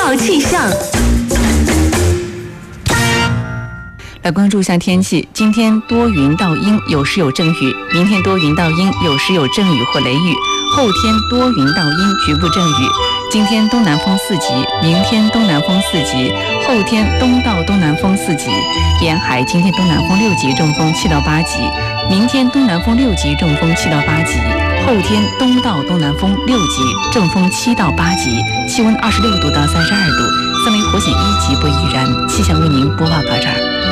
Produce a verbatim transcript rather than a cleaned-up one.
报气象。来关注一下天气，今天多云到阴，有时有阵雨；明天多云到阴，有时有阵雨或雷雨；后天多云到阴，局部阵雨。今天东南风四级，明天东南风四级，后天东到东南风四级。沿海今天东南风六级，阵风七到八级；明天东南风六级，阵风七到八级；后天东到东南风六级，阵风七到八级。气温二十六度到三十二度，森林火险一级不易燃。气象为您播报到这儿。